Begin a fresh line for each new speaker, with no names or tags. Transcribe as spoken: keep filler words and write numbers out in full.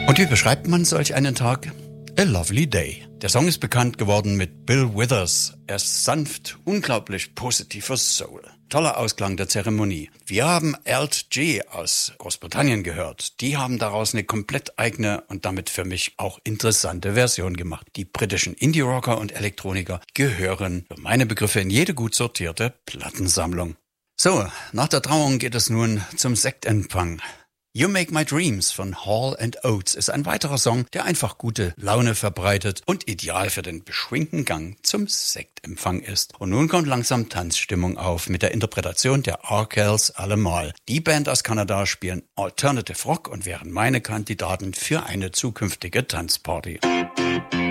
Und wie beschreibt man solch einen Tag? A Lovely Day. Der Song ist bekannt geworden mit Bill Withers. Er ist sanft, unglaublich positiver Soul. Toller Ausklang der Zeremonie. Wir haben Alt J aus Großbritannien gehört. Die haben daraus eine komplett eigene und damit für mich auch interessante Version gemacht. Die britischen Indie-Rocker und Elektroniker gehören für meine Begriffe in jede gut sortierte Plattensammlung. So, nach der Trauung geht es nun zum Sektempfang. You Make My Dreams von Hall and Oates ist ein weiterer Song, der einfach gute Laune verbreitet und ideal für den beschwingten Gang zum Sektempfang ist. Und nun kommt langsam Tanzstimmung auf mit der Interpretation der Arkells allemal. Die Band aus Kanada spielen Alternative Rock und wären meine Kandidaten für eine zukünftige Tanzparty.